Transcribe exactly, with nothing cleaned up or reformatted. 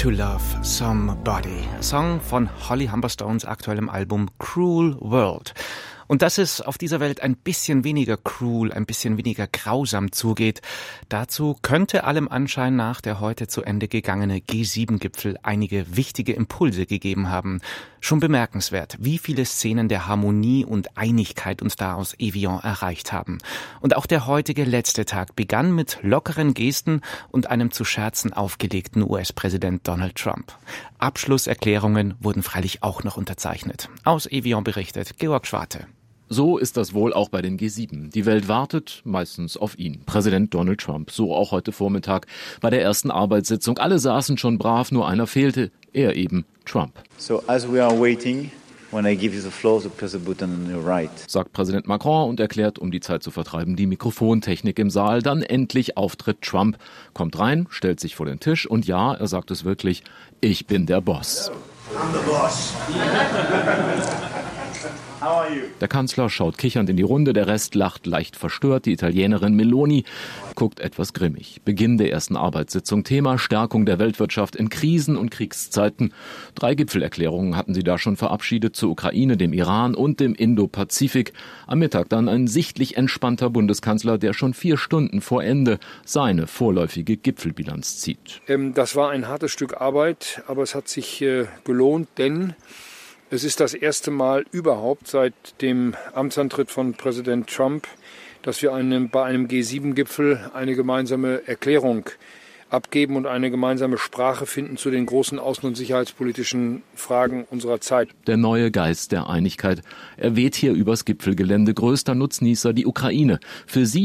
to Love Somebody. Song von Holly Humberstones aktuellem Album Cruel World. Und dass es auf dieser Welt ein bisschen weniger cruel, ein bisschen weniger grausam zugeht, dazu könnte allem Anschein nach der heute zu Ende gegangene G sieben Gipfel einige wichtige Impulse gegeben haben. Schon bemerkenswert, wie viele Szenen der Harmonie und Einigkeit uns da aus Evian erreicht haben. Und auch der heutige letzte Tag begann mit lockeren Gesten und einem zu Scherzen aufgelegten U S-Präsident Donald Trump. Abschlusserklärungen wurden freilich auch noch unterzeichnet. Aus Evian berichtet Georg Schwarte. So ist das wohl auch bei den G sieben. Die Welt wartet meistens auf ihn, Präsident Donald Trump. So auch heute Vormittag bei der ersten Arbeitssitzung. Alle saßen schon brav, nur einer fehlte, er eben, Trump. So as we are waiting, when I give you the floor, so press the button on your right. Sagt Präsident Macron und erklärt, um die Zeit zu vertreiben, die Mikrofontechnik im Saal. Dann endlich auftritt Trump, kommt rein, stellt sich vor den Tisch und ja, er sagt es wirklich, ich bin der Boss. I'm the boss. Der Kanzler schaut kichernd in die Runde, der Rest lacht leicht verstört. Die Italienerin Meloni guckt etwas grimmig. Beginn der ersten Arbeitssitzung. Thema Stärkung der Weltwirtschaft in Krisen- und Kriegszeiten. Drei Gipfelerklärungen hatten sie da schon verabschiedet zur Ukraine, dem Iran und dem Indo-Pazifik. Am Mittag dann ein sichtlich entspannter Bundeskanzler, der schon vier Stunden vor Ende seine vorläufige Gipfelbilanz zieht. Das war ein hartes Stück Arbeit, aber es hat sich gelohnt, denn es ist das erste Mal überhaupt seit dem Amtsantritt von Präsident Trump, dass wir einem, bei einem G sieben Gipfel eine gemeinsame Erklärung abgeben und eine gemeinsame Sprache finden zu den großen außen- und sicherheitspolitischen Fragen unserer Zeit. Der neue Geist der Einigkeit. Er weht hier übers Gipfelgelände. Größter Nutznießer die Ukraine. Für sie